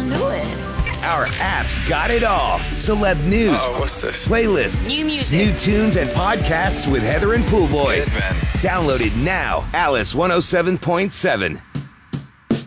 knew it. Our apps got it all. Celeb news. Oh, what's this? Playlist. New music. New tunes and podcasts with Heather and Poolboy. Good, man. Download it now. Alice 107.7.